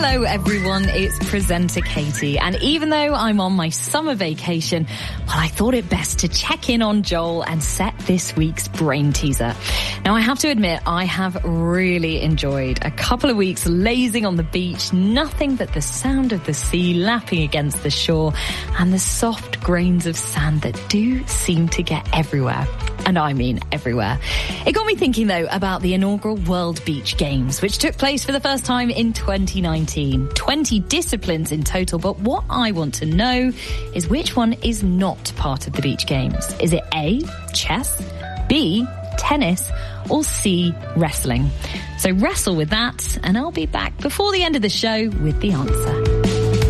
Hello everyone, it's presenter Katie, and even though I'm on my summer vacation, well, I thought it best to check in on Joel and set this week's brain teaser. Now I have to admit, I have really enjoyed a couple of weeks lazing on the beach, nothing but the sound of the sea lapping against the shore and the soft grains of sand that do seem to get everywhere. And I mean everywhere. It got me thinking though about the inaugural World Beach Games, which took place for the first time in 2019. 20 disciplines in total, but what I want to know is which one is not part of the Beach Games. Is it A, chess, B, tennis, or C, wrestling? So wrestle with that, and I'll be back before the end of the show with the answer.